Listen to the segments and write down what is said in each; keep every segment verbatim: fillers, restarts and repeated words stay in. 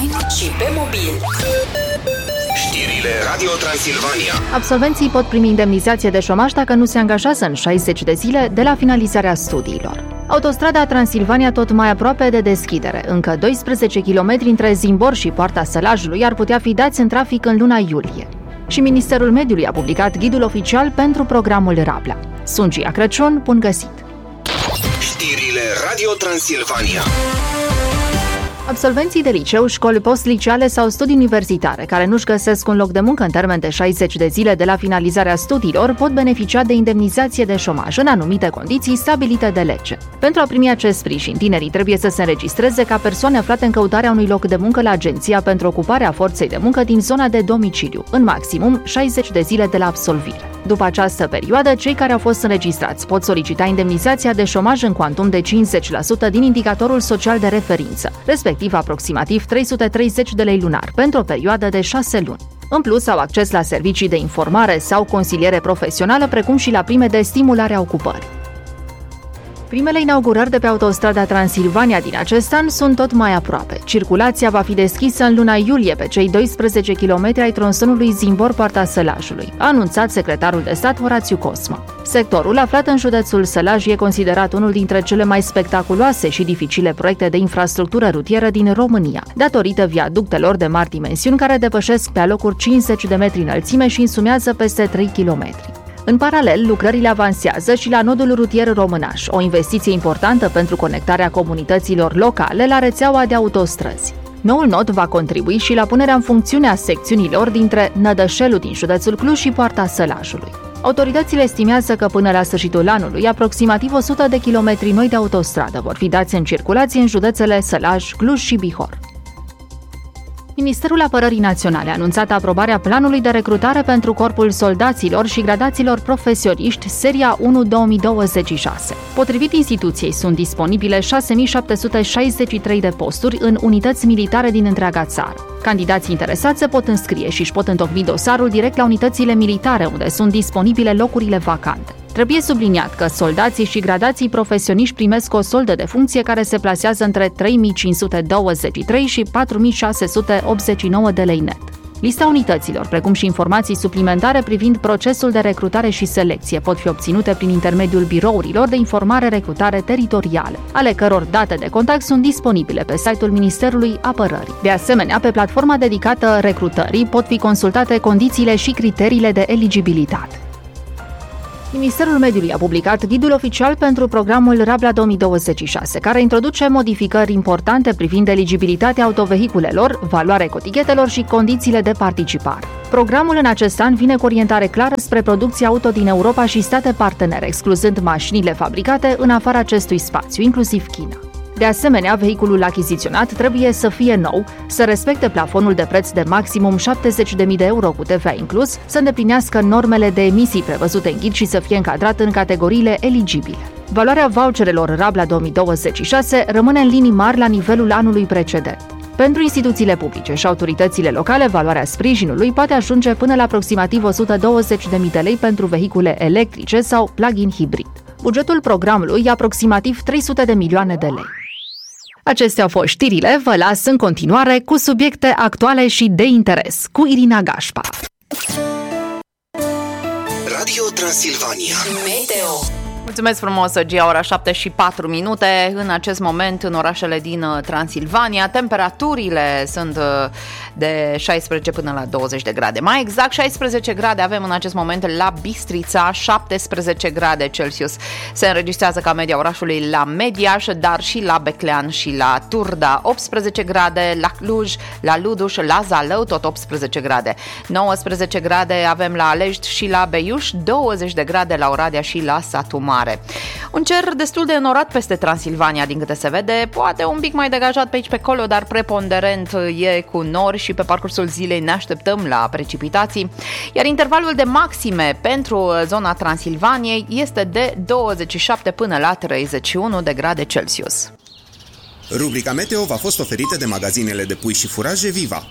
online și pe mobil. Știrile Radio Transilvania. Absolvenții pot primi indemnizație de șomaj dacă nu se angajează în șaizeci de zile de la finalizarea studiilor. Autostrada Transilvania tot mai aproape de deschidere. Încă doisprezece kilometri între Zimbor și Poarta Sălajului ar putea fi dați în trafic în luna iulie. Și Ministerul Mediului a publicat ghidul oficial pentru programul Rabla. Sunt Gia Crăciun, bun găsit! Știrile Radio Transilvania. Absolvenții de liceu, școli post-liceale sau studii universitare care nu-și găsesc un loc de muncă în termen de șaizeci de zile de la finalizarea studiilor pot beneficia de indemnizație de șomaj în anumite condiții stabilite de lege. Pentru a primi acest sprijin, tinerii trebuie să se înregistreze ca persoane aflate în căutarea unui loc de muncă la Agenția pentru Ocuparea Forței de Muncă din zona de domiciliu, în maximum șaizeci de zile de la absolvire. După această perioadă, cei care au fost înregistrați pot solicita indemnizația de șomaj în cuantum de cincizeci la sută din indicatorul social de referință, respectiv aproximativ trei sute treizeci de lei lunar, pentru o perioadă de șase luni. În plus, au acces la servicii de informare sau consiliere profesională, precum și la prime de stimulare a ocupării. Primele inaugurări de pe autostrada Transilvania din acest an sunt tot mai aproape. Circulația va fi deschisă în luna iulie pe cei doisprezece kilometri ai tronsonului Zimbor-Poarta Sălajului, a anunțat secretarul de stat Horațiu Cosma. Sectorul, aflat în județul Sălaj, e considerat unul dintre cele mai spectaculoase și dificile proiecte de infrastructură rutieră din România, datorită viaductelor de mari dimensiuni care depășesc pe alocuri cincizeci de metri înălțime și însumează peste trei kilometri. În paralel, lucrările avansează și la nodul rutier Românaș, o investiție importantă pentru conectarea comunităților locale la rețeaua de autostrăzi. Noul nod va contribui și la punerea în funcțiune a secțiunilor dintre Nădășelul din județul Cluj și Poarta Sălajului. Autoritățile estimează că până la sfârșitul anului, aproximativ o sută de kilometri noi de autostradă vor fi dați în circulație în județele Sălaj, Cluj și Bihor. Ministerul Apărării Naționale a anunțat aprobarea planului de recrutare pentru Corpul Soldaților și Gradaților Profesioniști seria unu două mii douăzeci și șase. Potrivit instituției, sunt disponibile șase mii șapte sute șaizeci și trei de posturi în unități militare din întreaga țară. Candidații interesați se pot înscrie și își pot întocmi dosarul direct la unitățile militare, unde sunt disponibile locurile vacante. Trebuie subliniat că soldații și gradații profesioniști primesc o soldă de funcție care se plasează între trei mii cinci sute douăzeci și trei și patru mii șase sute optzeci și nouă de lei net. Lista unităților, precum și informații suplimentare privind procesul de recrutare și selecție, pot fi obținute prin intermediul birourilor de informare recrutare teritoriale, ale căror date de contact sunt disponibile pe site-ul Ministerului Apărării. De asemenea, pe platforma dedicată recrutării pot fi consultate condițiile și criteriile de eligibilitate. Ministerul Mediului a publicat ghidul oficial pentru programul Rabla două mii douăzeci și șase, care introduce modificări importante privind eligibilitatea autovehiculelor, valoarea ecotichetelor și condițiile de participare. Programul în acest an vine cu orientare clară spre producția auto din Europa și state partenere, excluzând mașinile fabricate în afara acestui spațiu, inclusiv China. De asemenea, vehiculul achiziționat trebuie să fie nou, să respecte plafonul de preț de maximum șaptezeci de mii de euro cu T V A inclus, să îndeplinească normele de emisii prevăzute în ghid și să fie încadrat în categoriile eligibile. Valoarea voucherelor Rabla două mii douăzeci și șase rămâne în linii mari la nivelul anului precedent. Pentru instituțiile publice și autoritățile locale, valoarea sprijinului poate ajunge până la aproximativ o sută douăzeci de mii de lei pentru vehicule electrice sau plug-in hibrid. Bugetul programului e aproximativ trei sute de milioane de lei. Acestea au fost știrile, vă las în continuare cu subiecte actuale și de interes, cu Irina Gașpa. Radio Transilvania. Meteo. Mulțumesc frumos, Gia, ora șapte și patru minute. În acest moment, în orașele din Transilvania, temperaturile sunt de șaisprezece până la douăzeci de grade. Mai exact, șaisprezece grade avem în acest moment la Bistrița, șaptesprezece grade Celsius se înregistrează ca media orașului la Mediaș, dar și la Beclean și la Turda. optsprezece grade la Cluj, la Luduș, la Zalău, tot optsprezece grade. nouăsprezece grade avem la Alești și la Beiuș, douăzeci de grade la Oradea și la Satu Mare. Un cer destul de înorat peste Transilvania, din câte se vede, poate un pic mai degajat pe aici pe acolo, dar preponderent e cu nori și pe parcursul zilei ne așteptăm la precipitații, iar intervalul de maxime pentru zona Transilvaniei este de douăzeci și șapte până la treizeci și unu de grade Celsius. Rubrica Meteo v-a fost oferită de magazinele de pui și furaje Viva.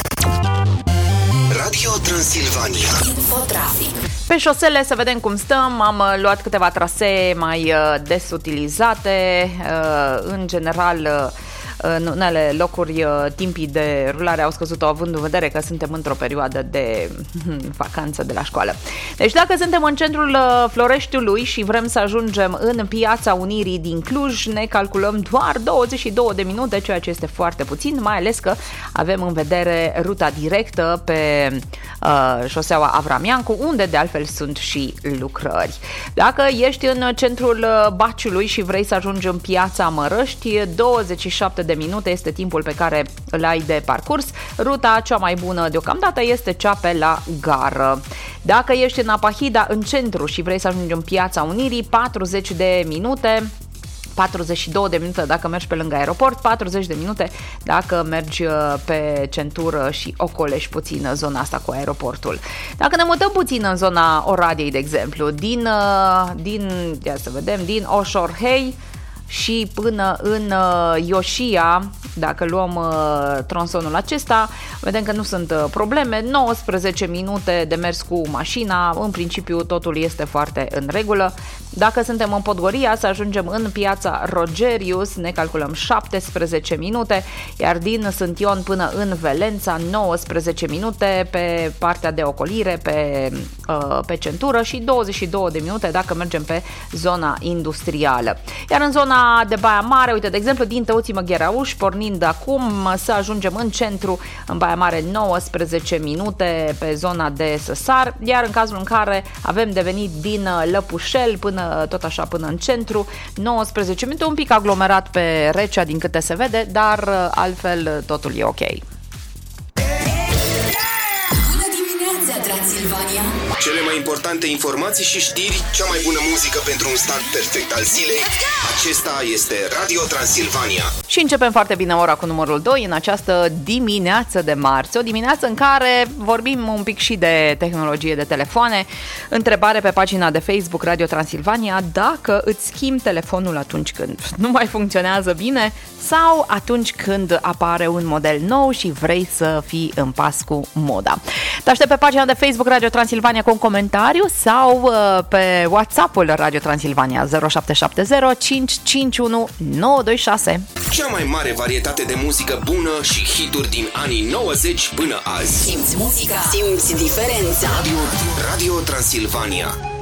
Radio Transilvania. Infotrafic. Pe șosele să vedem cum stăm. Am luat câteva trasee mai des utilizate. În general, În unele locuri timpii de rulare au scăzut, având în vedere că suntem într-o perioadă de vacanță de la școală. Deci dacă suntem în centrul Floreștiului și vrem să ajungem în Piața Unirii din Cluj, ne calculăm doar douăzeci și două de minute, ceea ce este foarte puțin, mai ales că avem în vedere ruta directă pe uh, șoseaua Avram Iancu, unde de altfel sunt și lucrări. Dacă ești în centrul Baciului și vrei să ajungi în Piața Mărăști, douăzeci și șapte de minute este timpul pe care îl ai de parcurs. Ruta cea mai bună deocamdată este cea pe la gară. Dacă ești în Apahida, în centru, și vrei să ajungi în Piața Unirii, patruzeci de minute, patruzeci și două de minute dacă mergi pe lângă aeroport, patruzeci de minute dacă mergi pe centură și ocolești puțin zona asta cu aeroportul. Dacă ne mutăm puțin în zona Oradiei, de exemplu, din, din, ia să vedem, din Oșorhei și până în Ioșia, dacă luăm tronsonul acesta, vedem că nu sunt probleme, nouăsprezece minute de mers cu mașina, în principiu totul este foarte în regulă. Dacă suntem în Podgoria, să ajungem în Piața Rogerius, ne calculăm șaptesprezece minute, iar din Sântion până în Velența, nouăsprezece minute pe partea de ocolire, pe, pe centură, și douăzeci și două de minute dacă mergem pe zona industrială. Iar în zona de Baia Mare, uite, de exemplu, din Tăuții Măgherauș, pornind acum să ajungem în centru, în Baia Mare, nouăsprezece minute pe zona de Săsar, iar în cazul în care avem de venit din Lăpușel până tot așa până în centru, nouăsprezece minute, un pic aglomerat pe Recea din câte se vede, dar altfel totul e ok. Transilvania. Cele mai importante informații și știri, cea mai bună muzică pentru un start perfect al zilei. Acesta este Radio Transilvania. Și începem foarte bine ora cu numărul doi în această dimineață de marți. O dimineață în care vorbim un pic și de tehnologie de telefoane. Întrebare pe pagina de Facebook Radio Transilvania: dacă îți schimbi telefonul atunci când nu mai funcționează bine sau atunci când apare un model nou și vrei să fii în pas cu moda. Te aștept pe pagina de Facebook Radio Transilvania cu un comentariu sau uh, pe WhatsApp-ul Radio Transilvania zero șapte șapte zero cinci cinci unu nouă doi șase. Cea mai mare varietate de muzică bună și hituri din anii nouăzeci până azi. Simți muzica, simți diferența. Radio, Radio Transilvania.